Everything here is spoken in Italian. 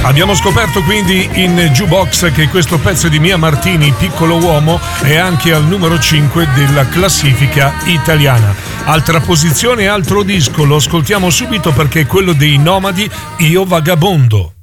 Abbiamo scoperto quindi in Jukebox che questo pezzo di Mia Martini, Piccolo Uomo, è anche al numero 5 della classifica italiana. Altra posizione, altro disco, lo ascoltiamo subito perché è quello dei Nomadi, Io Vagabondo.